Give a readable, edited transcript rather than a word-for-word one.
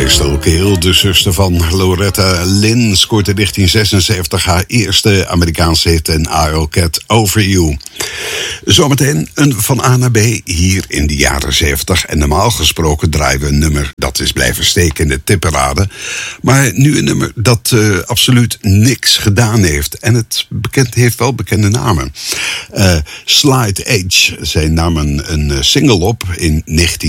Crystal Gale, de zuster van Loretta Lynn, scoort in 1976 haar eerste Amerikaanse hit in I'll Get Over You. Zometeen een van A naar B hier in de jaren 70. En normaal gesproken draaien we een nummer dat is blijven steken in de tipparade. Maar nu een nummer dat absoluut niks gedaan heeft. En het heeft wel bekende namen. Slight Edge, zij namen een single op in 19